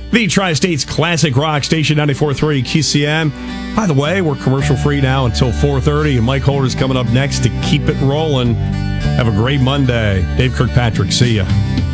The Tri-State's classic rock station, 94.3 QCM. By the way, we're commercial free now until 4:30, and Mike Holder's coming up next to keep it rolling. Have a great Monday. Dave Kirkpatrick, see ya.